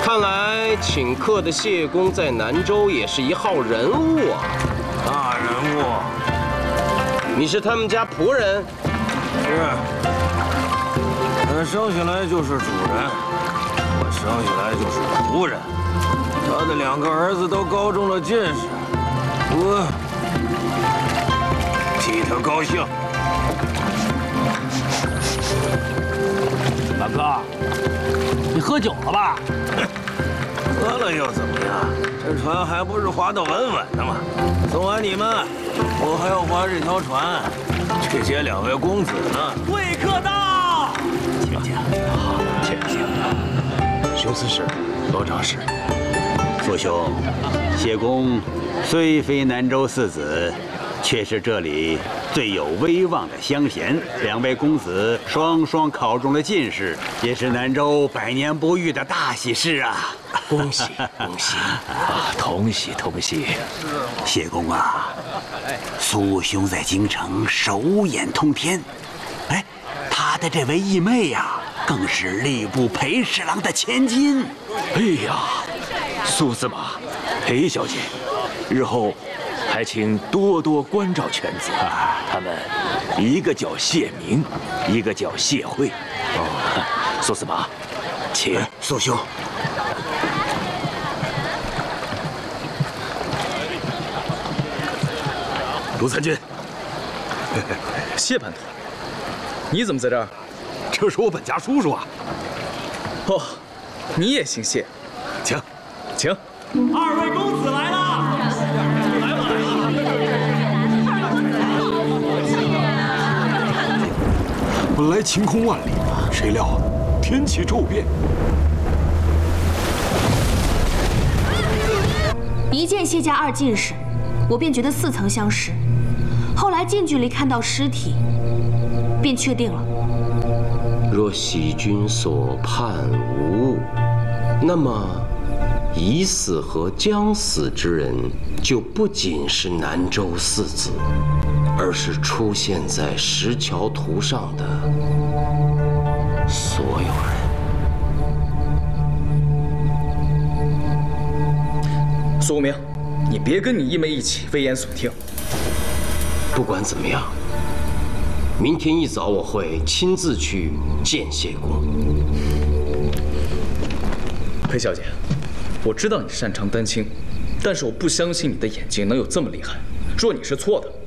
看来请客的谢公在南州也是一号人物啊！ 大人物， 你是他们家仆人？ 是。他生下来就是主人，我生下来就是仆人。他的2个儿子都高中了进士，我替他高兴。 大哥，你喝酒了吧？ 喝了又怎么样？这船还不是划得稳稳的吗？送完你们，我还要划这条船，去接2位公子呢。 贵客到，请讲。好，请。 熊刺史，罗长史， 父兄，谢公虽非南州4子，却是这里最有威望的乡贤。2位公子双双考中了进士，也是南州100年不遇的大喜事啊！ 恭喜恭喜啊！同喜同喜。 谢公啊，苏兄在京城手眼通天，哎，他的这位义妹呀，更是吏部裴侍郎的千金。 哎呀，苏司马，裴小姐，日后还请多多关照犬子。他们一个叫谢明，一个叫谢慧。哦，苏司马，请。 苏兄。 卢参军， 谢叛徒，你怎么在这儿？ 这是我本家叔叔啊。 哦，你也姓谢， 请， 请。 2位公子来了。 本来晴空万里，谁料天气骤变。 一见谢家2进士，我便觉得似曾相识。后来近距离看到尸体，便确定了。 若喜君所盼无误，那么已死和将死之人，就不仅是南州4子，而是出现在石桥图上的所有人。 苏无名，你别跟你义妹一起危言耸听。 不管怎么样，明天一早我会亲自去见谢公。 裴小姐，我知道你擅长丹青，但是我不相信你的眼睛能有这么厉害。若你是错的，